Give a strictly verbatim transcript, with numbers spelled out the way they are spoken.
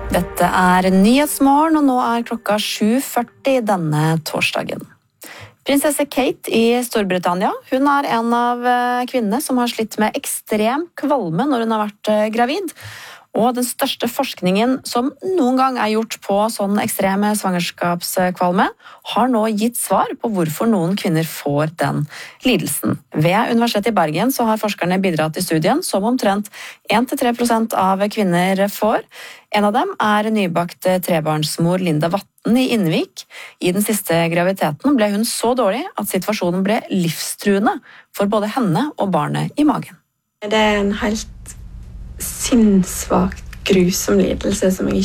Dette er Nyhetsmorgen, og nå er klokka sju førti denne torsdagen. Prinsesse Kate i Storbritannia, hun er en av kvinnene som har slitt med ekstrem kvalme når hun har vært gravid. Og den største forskningen som noen gang er gjort på sånn ekstreme svangerskapskvalme, har nå gitt svar på hvorfor noen kvinner får den lidelsen. Ved Universitetet i Bergen så har forskerne bidratt i studien som omtrent én til tre prosent av kvinner får. En av dem er nybakt trebarnsmor Linda Vatten i Innvik. I den siste graviditeten ble hun så dårlig at situasjonen ble livstruende for både henne og barnet i magen. Det er en helt sinnssvakt grusom lidelse som jeg